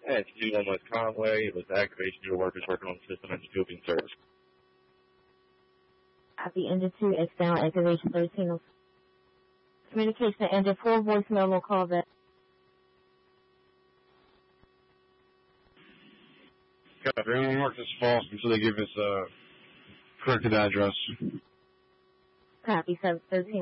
Hey, it's 21 West Conway. It was activation due to workers working on the system and still being serviced. At the end of 2, X down, activation 13. Communication ended. 4 voicemail will call back. Okay, if anyone marks this false until they give us a corrected address. Copy 713.